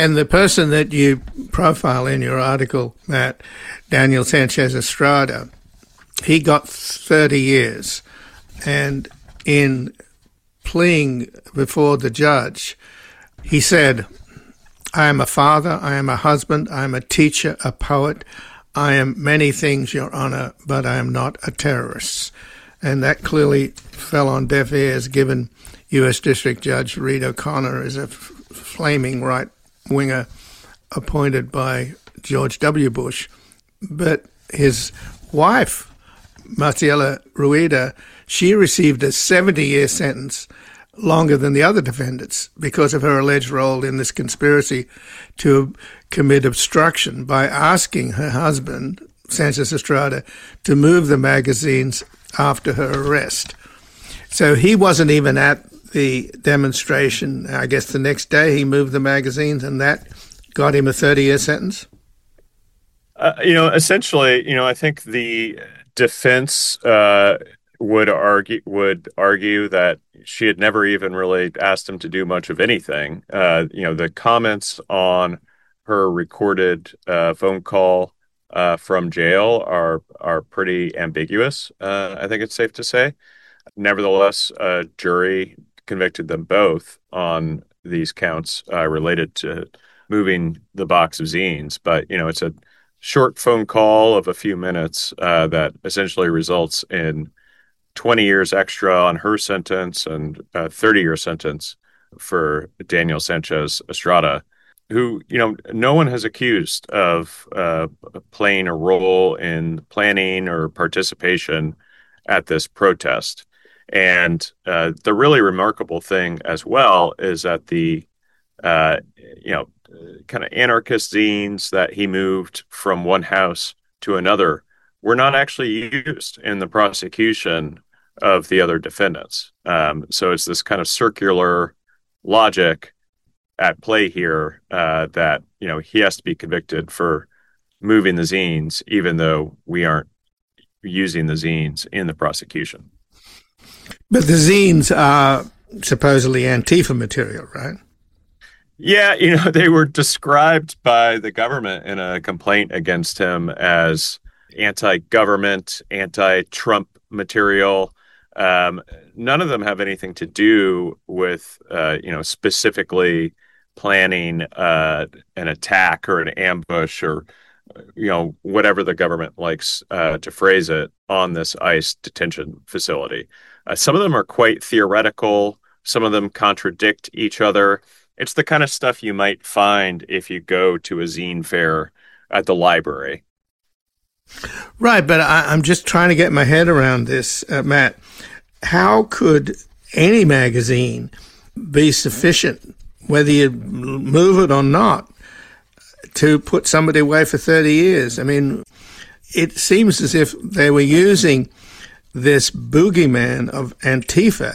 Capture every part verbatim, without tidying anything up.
And the person that you profile in your article, Matt, Daniel Sanchez Estrada, he got thirty years. And in pleading before the judge, he said, I am a father, I am a husband, I am a teacher, a poet. I am many things, Your Honor, but I am not a terrorist. And that clearly fell on deaf ears, given U S District Judge Reed O'Connor is a f- flaming right-winger appointed by George W. Bush. But his wife, Marcela Rueda, she received a seventy-year sentence, longer than the other defendants, because of her alleged role in this conspiracy to commit obstruction by asking her husband, Sanchez Estrada, to move the magazines after her arrest. So he wasn't even at the demonstration. I guess the next day he moved the magazines, and that got him a thirty-year sentence? Uh, you know, essentially, you know, I think the defense uh, would argue would argue that she had never even really asked him to do much of anything. Uh, you know, the comments on her recorded uh, phone call uh, from jail are are pretty ambiguous. Uh, I think it's safe to say. Nevertheless, a jury convicted them both on these counts uh, related to moving the box of zines. But you know, it's a short phone call of a few minutes uh, that essentially results in twenty years extra on her sentence and a thirty-year sentence for Daniel Sanchez Estrada, who, you know, no one has accused of uh, playing a role in planning or participation at this protest. And uh, the really remarkable thing as well is that the, uh, you know, kind of anarchist zines that he moved from one house to another were not actually used in the prosecution of the other defendants. Um, so it's this kind of circular logic at play here uh, that, you know, he has to be convicted for moving the zines, even though we aren't using the zines in the prosecution. But the zines are supposedly Antifa material, right? Yeah, you know, they were described by the government in a complaint against him as anti-government, anti-Trump material. Um, none of them have anything to do with, uh, you know, specifically planning uh, an attack or an ambush or, you know, whatever the government likes uh, to phrase it on this ICE detention facility. Uh, some of them are quite theoretical. Some of them contradict each other. It's the kind of stuff you might find if you go to a zine fair at the library. Right, but I, I'm just trying to get my head around this, uh, Matt. How could any magazine be sufficient, whether you move it or not, to put somebody away for thirty years? I mean, it seems as if they were using this boogeyman of Antifa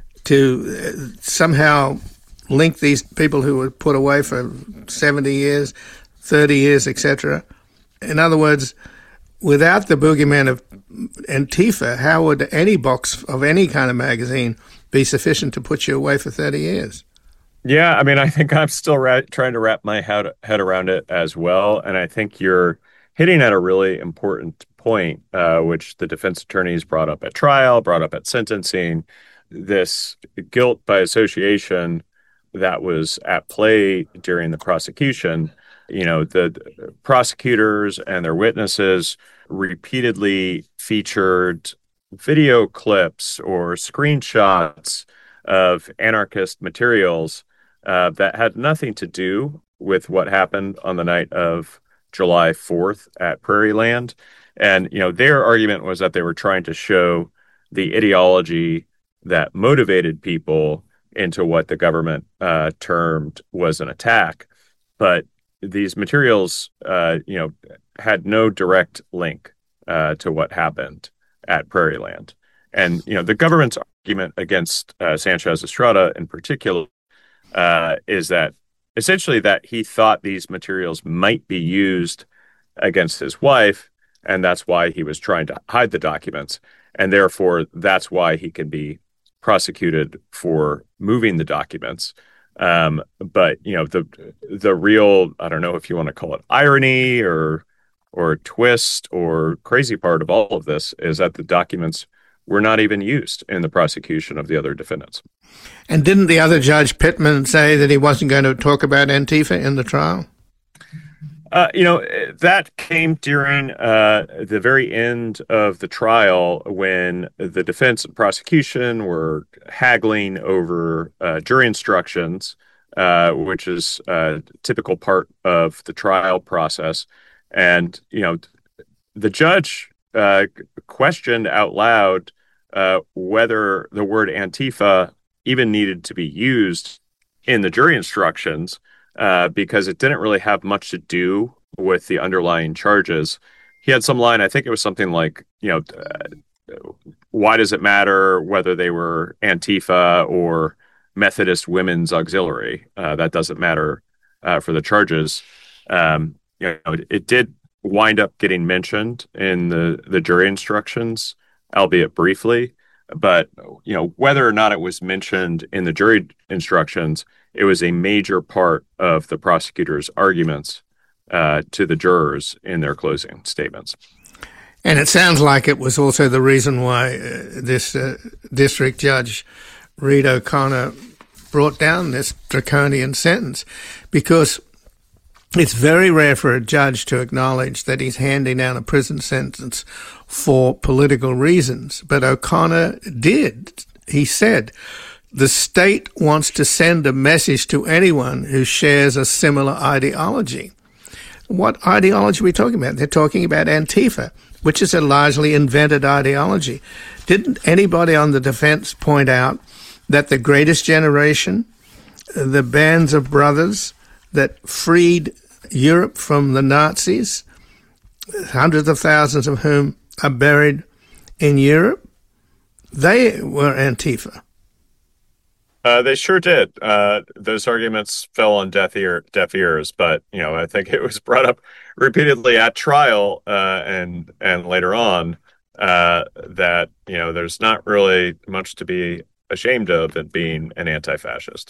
to somehow link these people who were put away for seventy years, thirty years, et cetera. In other words, without the boogeyman of Antifa, how would any box of any kind of magazine be sufficient to put you away for thirty years? Yeah, I mean, I think I'm still ra- trying to wrap my head, head around it as well. And I think you're hitting at a really important point, uh, which the defense attorneys brought up at trial, brought up at sentencing, this guilt by association that was at play during the prosecution. You know, the, the prosecutors and their witnesses repeatedly featured video clips or screenshots of anarchist materials uh, that had nothing to do with what happened on the night of July fourth at Prairie Land. And, you know, their argument was that they were trying to show the ideology that motivated people into what the government uh, termed was an attack. But these materials, uh, you know, had no direct link uh, to what happened at Prairie Land. And, you know, the government's argument against uh, Sanchez Estrada in particular uh, is that essentially that he thought these materials might be used against his wife, and that's why he was trying to hide the documents. And therefore, that's why he can be prosecuted for moving the documents. Um, but you know, the the real, I don't know if you want to call it irony or or twist or crazy part of all of this is that the documents were not even used in the prosecution of the other defendants. And didn't the other judge, Pittman, say that he wasn't going to talk about Antifa in the trial? Uh, you know, that came during uh, the very end of the trial when the defense and prosecution were haggling over uh, jury instructions, uh, which is a typical part of the trial process. And, you know, the judge uh, questioned out loud uh, whether the word Antifa even needed to be used in the jury instructions uh, because it didn't really have much to do with the underlying charges. He had some line, I think it was something like, you know, uh, why does it matter whether they were Antifa or Methodist Women's Auxiliary? Uh, that doesn't matter uh, for the charges. Um, you know, it, it did wind up getting mentioned in the, the jury instructions, albeit briefly. But, you know, whether or not it was mentioned in the jury instructions, it was a major part of the prosecutor's arguments uh, to the jurors in their closing statements. And it sounds like it was also the reason why uh, this uh, district judge, Reed O'Connor, brought down this draconian sentence, because it's very rare for a judge to acknowledge that he's handing down a prison sentence for political reasons. But O'Connor did. He said, the state wants to send a message to anyone who shares a similar ideology. What ideology are we talking about? They're talking about Antifa, which is a largely invented ideology. Didn't anybody on the defense point out that the Greatest Generation, the bands of brothers that freed Europe from the Nazis, hundreds of thousands of whom are buried in Europe, they were Antifa? Uh, they sure did. Uh, those arguments fell on deaf ear, deaf ears, but you know, I think it was brought up repeatedly at trial uh, and and later on uh, that you know there's not really much to be ashamed of in being an anti-fascist.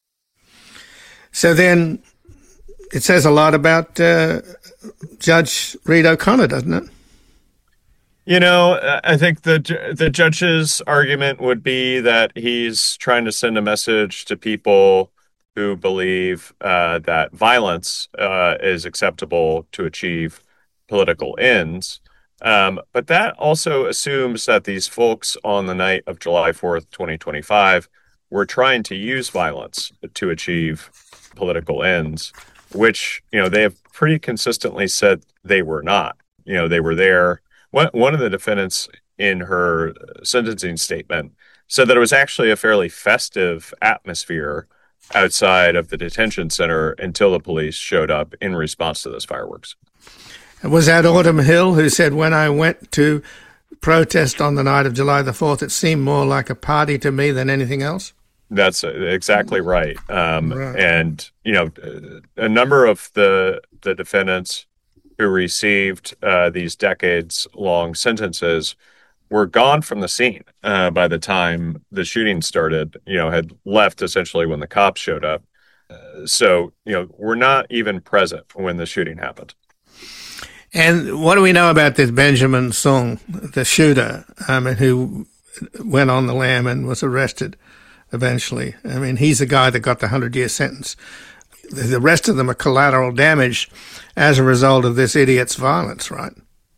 So then, it says a lot about uh, Judge Reed O'Connor, doesn't it? You know, I think the the judge's argument would be that he's trying to send a message to people who believe uh, that violence uh, is acceptable to achieve political ends. Um, but that also assumes that these folks on the night of July fourth, twenty twenty-five, were trying to use violence to achieve political ends, which, you know, they have pretty consistently said they were not. You know, they were there. One, one of the defendants in her sentencing statement said that it was actually a fairly festive atmosphere outside of the detention center until the police showed up in response to those fireworks. Was that Autumn Hill who said, when I went to protest on the night of July the fourth, it seemed more like a party to me than anything else? That's exactly right. Um, right. And, you know, a number of the the defendants who received uh, these decades-long sentences were gone from the scene uh, by the time the shooting started, you know, had left essentially when the cops showed up. Uh, so, you know, we're not even present when the shooting happened. And what do we know about this Benjamin Sung, the shooter, I mean, who went on the lam and was arrested eventually? I mean, he's the guy that got the hundred-year sentence. The rest of them are collateral damage as a result of this idiot's violence, right?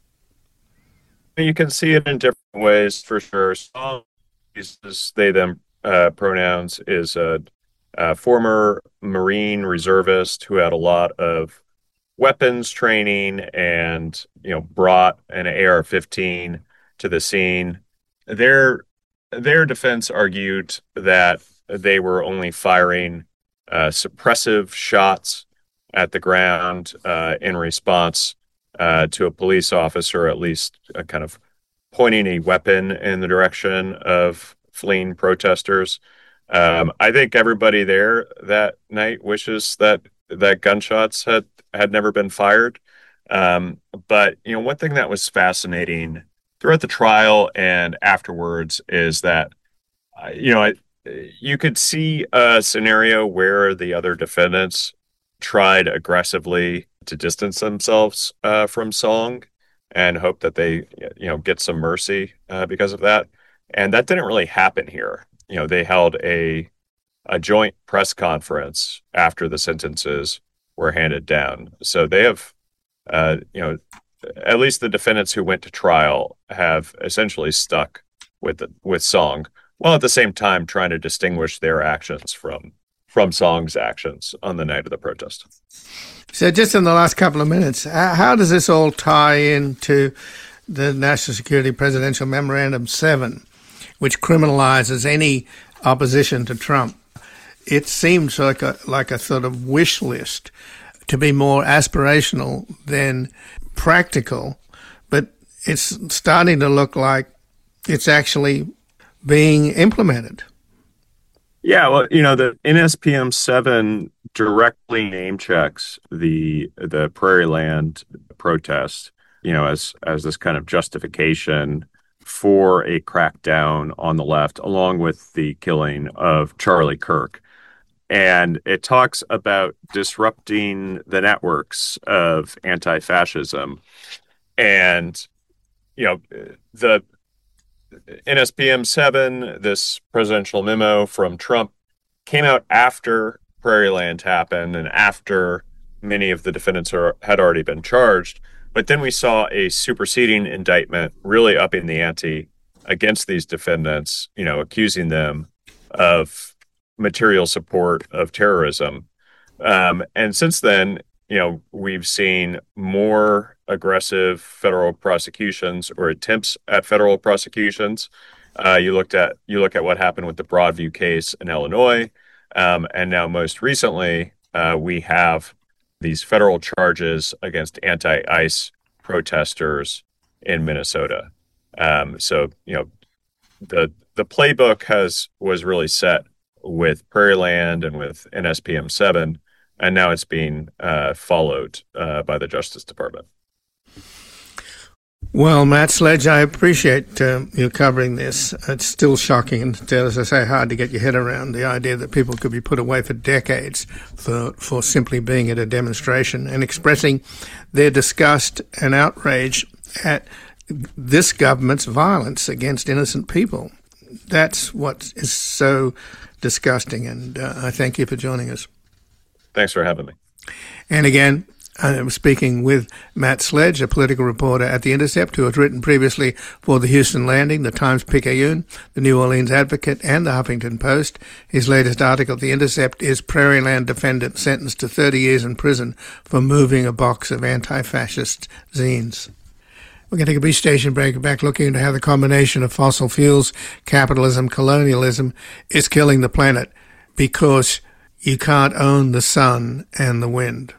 You can see it in different ways, for sure. Some uses they, them uh, pronouns is a, a former Marine reservist who had a lot of weapons training and, you know, brought an A R fifteen to the scene. Their, their defense argued that they were only firing uh, suppressive shots at the ground uh, in response uh, to a police officer, at least uh, kind of pointing a weapon in the direction of fleeing protesters. Um, I think everybody there that night wishes that that gunshots had, had never been fired. Um, but, you know, one thing that was fascinating throughout the trial and afterwards is that, uh, you know, I, you could see a scenario where the other defendants tried aggressively to distance themselves uh, from Song and hope that they, you know, get some mercy uh, because of that. And that didn't really happen here. You know, they held a a joint press conference after the sentences were handed down. So they have, uh, you know, at least the defendants who went to trial have essentially stuck with the, with Song, while at the same time trying to distinguish their actions from from Song's actions on the night of the protest. So just in the last couple of minutes, how does this all tie into the National Security Presidential Memorandum seven, which criminalizes any opposition to Trump? It seems like a, like a sort of wish list to be more aspirational than practical, but it's starting to look like it's actually being implemented. Yeah, well, you know, the N S P M seven directly name checks the the Prairie Land protest, you know, as as this kind of justification for a crackdown on the left, along with the killing of Charlie Kirk. And it talks about disrupting the networks of anti-fascism. And, you know, the N S P M seven, this presidential memo from Trump, came out after Prairie Land happened and after many of the defendants are, had already been charged. But then we saw a superseding indictment really upping the ante against these defendants, you know, accusing them of material support of terrorism. Um, and since then, you know, we've seen more aggressive federal prosecutions or attempts at federal prosecutions. Uh, you looked at you look at what happened with the Broadview case in Illinois, um, and now most recently uh, we have these federal charges against anti-ICE protesters in Minnesota. Um, so you know, the the playbook has was really set with Prairie Land and with N S P M seven. And now it's being uh, followed uh, by the Justice Department. Well, Matt Sledge, I appreciate uh, you covering this. It's still shocking and, as I say, hard to get your head around the idea that people could be put away for decades for, for simply being at a demonstration and expressing their disgust and outrage at this government's violence against innocent people. That's what is so disgusting, and uh, I thank you for joining us. Thanks for having me. And again, I'm speaking with Matt Sledge, a political reporter at The Intercept, who has written previously for the Houston Landing, the Times-Picayune, the New Orleans Advocate, and the Huffington Post. His latest article at The Intercept is Prairie Land Defendant Sentenced to thirty years in Prison for Moving a Box of Anti-Fascist Zines. We're going to take a brief station break, back looking into how the combination of fossil fuels, capitalism, colonialism is killing the planet because you can't own the sun and the wind.